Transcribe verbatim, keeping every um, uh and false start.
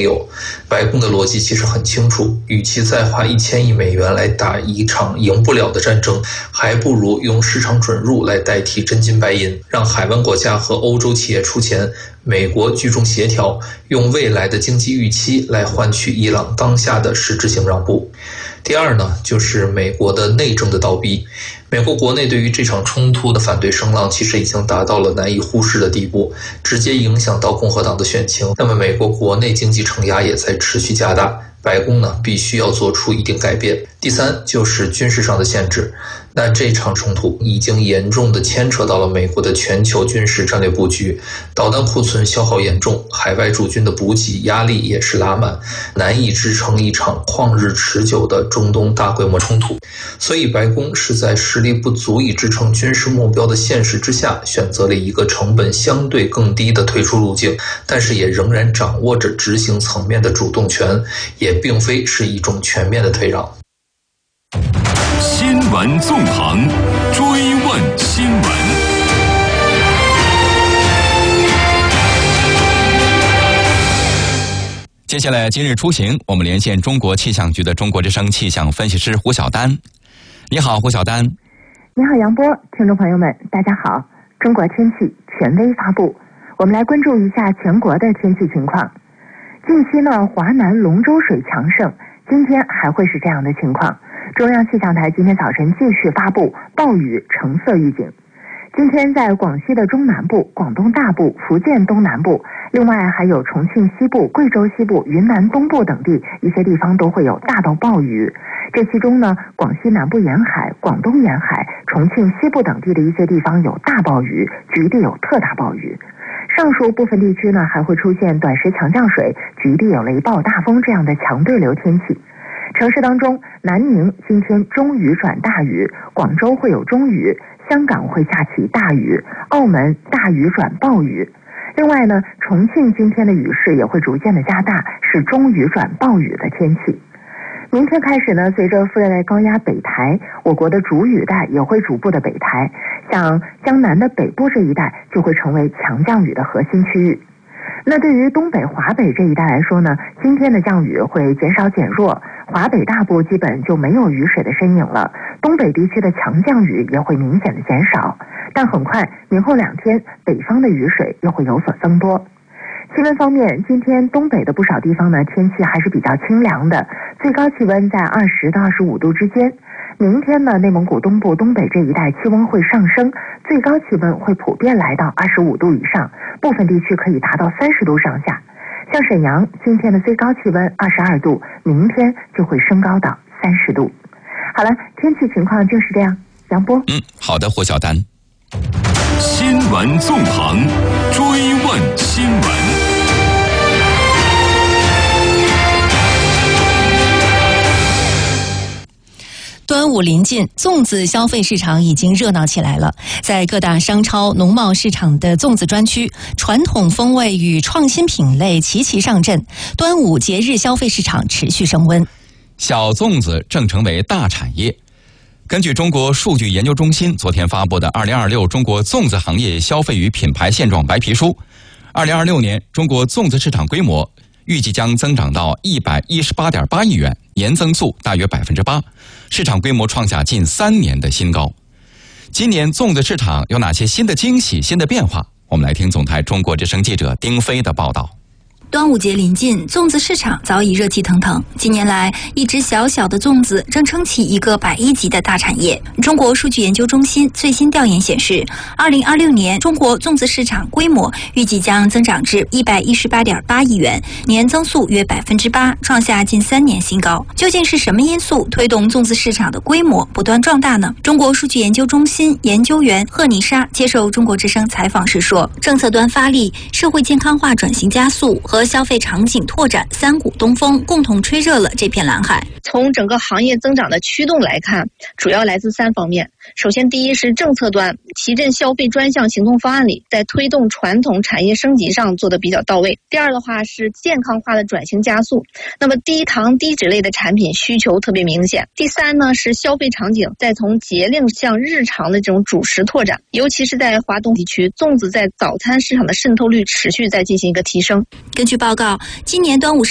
有。白宫的逻辑其实很清楚，与其再花一千亿美元来打一场赢不了的战争，还不如用市场准入来代替真金白银，让海湾国家和欧洲企业出钱，美国居中协调，用未来的经济预期来换取伊朗当下的实质性让步。第二呢，就是美国的内政的倒逼。美国国内对于这场冲突的反对声浪其实已经达到了难以忽视的地步，直接影响到共和党的选情。那么美国国内经济承压也在持续加大，白宫呢必须要做出一定改变。第三就是军事上的限制，那这场冲突已经严重的牵扯到了美国的全球军事战略布局，导弹库存消耗严重，海外驻军的补给压力也是拉满，难以支撑一场旷日持久的中东大规模冲突。所以白宫是在实力不足以支撑军事目标的现实之下，选择了一个成本相对更低的退出路径，但是也仍然掌握着执行层面的主动权，也并非是一种全面的退让。 新闻纵横，追问新闻。 接下来今日出行，我们连线中国气象局的中国之声气象分析师胡晓丹。你好，胡晓丹。 你好，杨波，听众朋友们，大家好。中国天气权威发布，我们来关注一下全国的天气情况。近期呢，华南龙舟水强盛，今天还会是这样的情况。中央气象台今天早晨继续发布暴雨橙色预警。今天在广西的中南部、广东大部、福建东南部，另外还有重庆西部、贵州西部、云南东部等地一些地方都会有大到暴雨。这其中呢，广西南部沿海、广东沿海、重庆西部等地的一些地方有大暴雨，局地有特大暴雨。上述部分地区呢，还会出现短时强降水、局地有雷暴大风这样的强对流天气。城市当中，南宁今天中雨转大雨，广州会有中雨，香港会下起大雨，澳门大雨转暴雨。另外呢，重庆今天的雨势也会逐渐的加大，是中雨转暴雨的天气。明天开始呢，随着副热带高压北抬，我国的主雨带也会逐步的北抬，像江南的北部这一带就会成为强降雨的核心区域。那对于东北、华北这一带来说呢，今天的降雨会减少减弱，华北大部基本就没有雨水的身影了，东北地区的强降雨也会明显的减少，但很快明后两天北方的雨水又会有所增多。气温方面，今天东北的不少地方呢，天气还是比较清凉的，最高气温在二十到二十五度之间。明天呢，内蒙古东部、东北这一带气温会上升，最高气温会普遍来到二十五度以上，部分地区可以达到三十度上下。像沈阳今天的最高气温二十二度，明天就会升高到三十度。好了，天气情况就是这样。杨波， 嗯，好的，胡晓丹。 新闻纵横，追问新闻。 端午临近，粽子消费市场已经热闹起来了。在各大商超、农贸市场的粽子专区，传统风味与创新品类齐齐上阵，端午节日消费市场持续升温。 小粽子正成为大产业。根据中国数据研究中心昨天发布的《二零二六中国粽子行业消费与品牌现状白皮书》，二零二六年中国粽子市场规模预计将增长到一百一十八点八亿元，年增速大约百分之八，市场规模创下近三年的新高。今年粽子市场有哪些新的惊喜、新的变化？我们来听总台中国之声记者丁飞的报道。 端午节临近，粽子市场早已热气腾腾。近年来，一只小小的粽子正撑起一个百亿级的大产业。中国数据研究中心最新调研显示，二零二六年中国粽子市场规模预计将增长至一百一十八点八亿元，年增速约百分之八，创下近三年新高。究竟是什么因素推动粽子市场的规模不断壮大呢？中国数据研究中心研究员贺妮莎接受中国之声采访时说，政策端发力，社会健康化转型加速和消费场景拓展三股东风共同吹热了这片蓝海。 从整个行业增长的驱动来看，主要来自三方面。首先，第一是政策端，提振消费专项行动方案里在推动传统产业升级上做得比较到位。第二的话是健康化的转型加速，那么低糖低脂类的产品需求特别明显。第三呢是消费场景再从节令向日常的这种主食拓展，尤其是在华东地区，粽子在早餐市场的渗透率持续在进行一个提升。 根据报告，今年端午